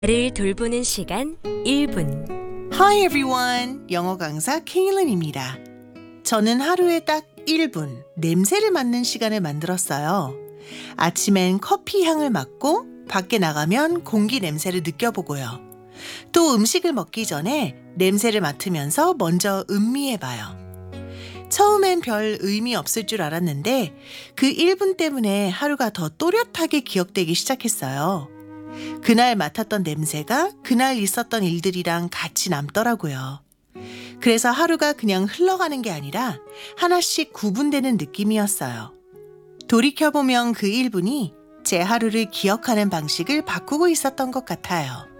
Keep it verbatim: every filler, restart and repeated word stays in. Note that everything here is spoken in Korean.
나를 돌보는 시간 일 분. Hi everyone! 영어 강사 케일린입니다. 저는 하루에 딱 일 분 냄새를 맡는 시간을 만들었어요. 아침엔 커피 향을 맡고 밖에 나가면 공기 냄새를 느껴보고요. 또 음식을 먹기 전에 냄새를 맡으면서 먼저 음미해봐요. 처음엔 별 의미 없을 줄 알았는데 그 일 분 때문에 하루가 더 또렷하게 기억되기 시작했어요. 그날 맡았던 냄새가 그날 있었던 일들이랑 같이 남더라고요. 그래서 하루가 그냥 흘러가는 게 아니라 하나씩 구분되는 느낌이었어요. 돌이켜보면 그 일 분이 제 하루를 기억하는 방식을 바꾸고 있었던 것 같아요.